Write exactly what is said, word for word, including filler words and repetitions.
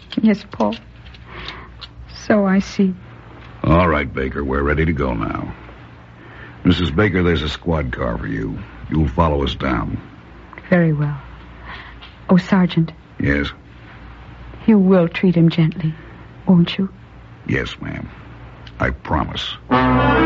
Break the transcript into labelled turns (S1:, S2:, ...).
S1: Yes, Paul. So I see.
S2: All right, Baker, we're ready to go now. Missus Baker, there's a squad car for you. You'll follow us down.
S1: Very well. Oh, Sergeant.
S2: Yes?
S1: You will treat him gently, won't you?
S2: Yes, ma'am. I promise.